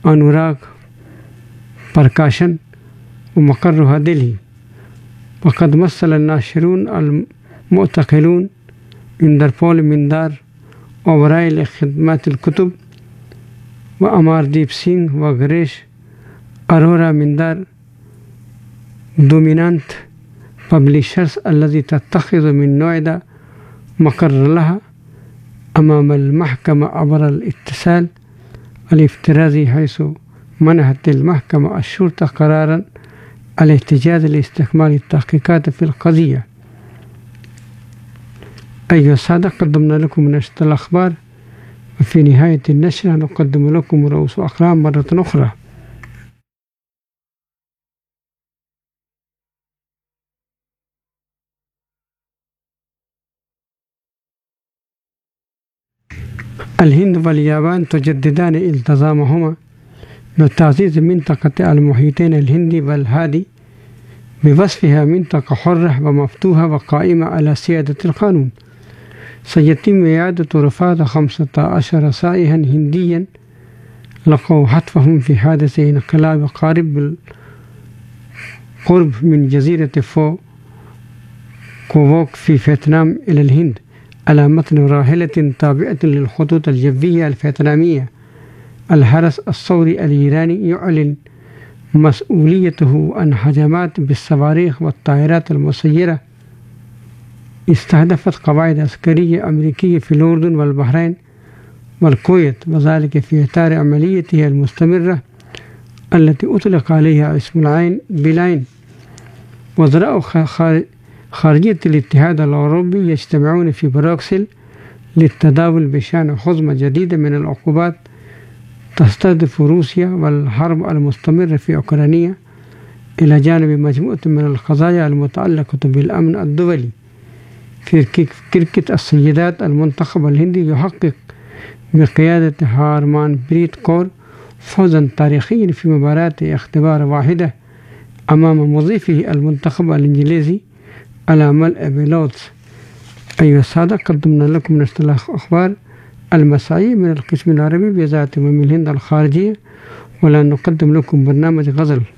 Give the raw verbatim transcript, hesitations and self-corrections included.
अनुराग प्रकाशन ومقرها دلهي. وقد مثل الناشرون المعتقلون إندربول من دار أوراي لخدمات الكتب، وأمار ديب سينغ وغريش أرورا من دار دومينانت بابليشرز الذي تتخذ من نويدا مقر لها أمام المحكمة عبر الاتصال الافتراضي، حيث منحت المحكمة الشرطة قرارا الاحتجاز لاستكمال التحقيقات في القضية. أيها السادة، قدمنا لكم نشرة الأخبار، وفي نهاية النشرة نقدم لكم رؤوس أقلام مرة أخرى. الهند واليابان تجددان التزامهما بتعزيز منطقة المحيطين الهندي والهادي بوصفها منطقة حرة ومفتوحة وقائمة على سيادة القانون. سيتم إعادة رفاه خمسة عشر سائحا هنديا لقوا حتفهم في حادث انقلاب قارب بالقرب من جزيرة فو كوفوك في فيتنام إلى الهند على متن راحلة تابعة للخطوط الجوية الفيتنامية. الحرس الثوري الإيراني يعلن مسؤوليته عن هجمات بالصواريخ والطائرات المسيرة استهدفت قواعد عسكرية أمريكية في الأردن والبحرين والكويت، وذلك في إطار عمليته المستمرة التي أطلق عليها اسم العين بالعين. وزراء خارجية الاتحاد الأوروبي يجتمعون في بروكسل للتداول بشأن حزمة جديدة من العقوبات تستهدف روسيا والحرب المستمرة في أوكرانيا، إلى جانب مجموعة من القضايا المتعلقة بالأمن الدولي. في كركة السيدات، المنتخب الهندي يحقق بقيادة هارمان بريت كور فوزا تاريخيا في مباراة اختبار واحدة أمام مضيفه المنتخب الإنجليزي على ملء بلوتس. أيها السادة، قدمنا لكم نشرة الأخبار المسائية من القسم العربي بإذاعة أمم الهند الخارجية، ولا نقدم لكم برنامج غزل.